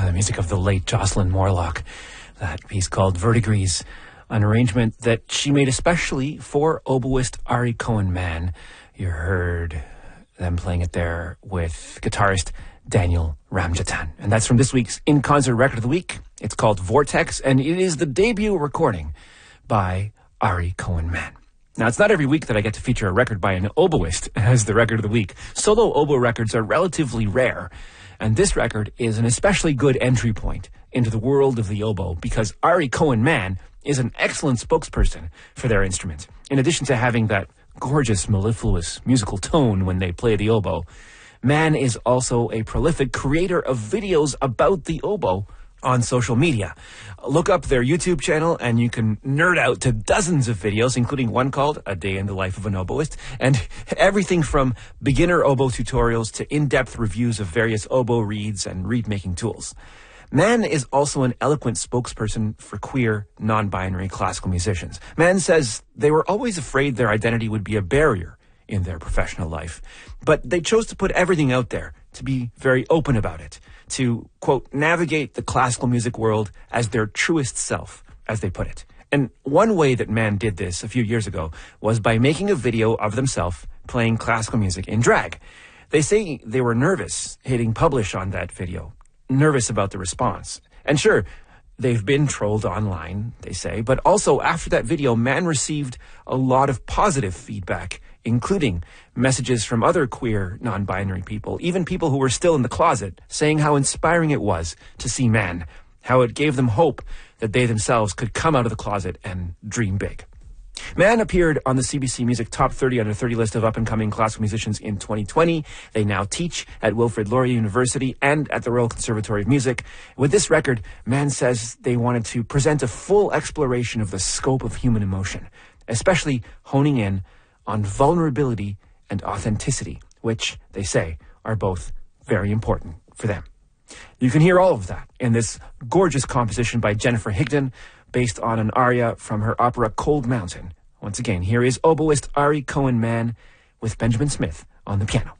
the music of the late Jocelyn Morlock. That piece called Verdigris, an arrangement that she made especially for oboist Ari Cohen-Mann. You heard them playing it there with guitarist Daniel Ramjatan. And that's from this week's In Concert Record of the Week. It's called Vortex, and it is the debut recording by Ari Cohen-Mann. Now, it's not every week that I get to feature a record by an oboist as the record of the week. Solo oboe records are relatively rare, and this record is an especially good entry point into the world of the oboe because Ari Cohen-Mann is an excellent spokesperson for their instrument. In addition to having that gorgeous, mellifluous musical tone when they play the oboe, Mann is also a prolific creator of videos about the oboe on social media. Look up their YouTube channel and you can nerd out to dozens of videos, including one called A Day in the Life of an Oboist, and everything from beginner oboe tutorials to in-depth reviews of various oboe reeds and reed-making tools. Mann is also an eloquent spokesperson for queer, non-binary classical musicians. Mann says they were always afraid their identity would be a barrier in their professional life, but they chose to put everything out there, to be very open about it, to, quote, navigate the classical music world as their truest self, as they put it. And one way that Mann did this a few years ago was by making a video of themselves playing classical music in drag. They say they were nervous hitting publish on that video, nervous about the response. And sure, they've been trolled online, they say, but also after that video, Mann received a lot of positive feedback, including messages from other queer, non-binary people, even people who were still in the closet, saying how inspiring it was to see Mann, how it gave them hope that they themselves could come out of the closet and dream big. Mann appeared on the CBC Music Top 30 Under 30 list of up-and-coming classical musicians in 2020. They now teach at Wilfrid Laurier University and at the Royal Conservatory of Music. With this record, Mann says they wanted to present a full exploration of the scope of human emotion, especially honing in on vulnerability and authenticity, which, they say, are both very important for them. You can hear all of that in this gorgeous composition by Jennifer Higdon, based on an aria from her opera Cold Mountain. Once again, here is oboist Ari Cohen-Mann with Benjamin Smith on the piano.